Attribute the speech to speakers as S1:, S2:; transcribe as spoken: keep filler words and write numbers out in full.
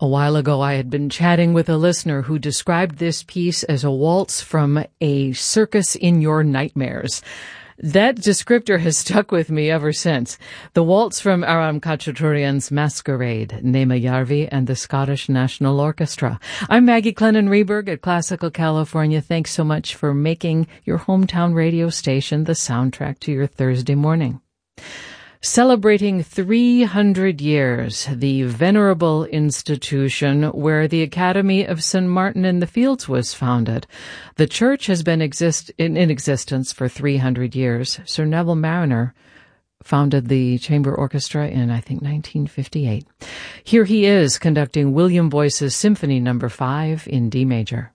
S1: A while ago, I had been chatting with a listener who described this piece as a waltz from a circus in your nightmares. That descriptor has stuck with me ever since. The waltz from Aram Khachaturian's Masquerade, Nema Yarvi and the Scottish National Orchestra. I'm Maggie Clennon-Reberg at Classical California. Thanks so much for making your hometown radio station the soundtrack to your Thursday morning. Celebrating three hundred years, the venerable institution where the Academy of Saint Martin in the Fields was founded. The church has been exist in, in existence for three hundred years. Sir Neville Marriner founded the chamber orchestra in, I think, nineteen fifty-eight. Here he is conducting William Boyce's Symphony Number five in D major.